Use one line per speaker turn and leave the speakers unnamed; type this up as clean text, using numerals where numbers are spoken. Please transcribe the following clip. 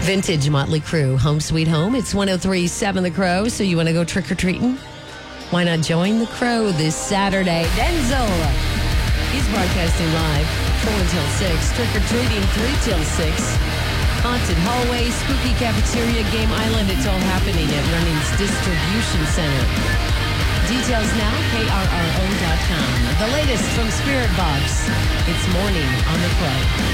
Vintage Motley Crue, Home Sweet Home. It's 103.7 The Crow, so you want to go trick-or-treating? Why not join the Crow this Saturday? Denzel, he's broadcasting live 4 until 6, trick-or-treating 3 till 6. Haunted hallway, spooky cafeteria, Game Island. It's all happening at Runnings Distribution Center. Details now, krro.com. The latest from Spirit Box. It's Morning on The Crow.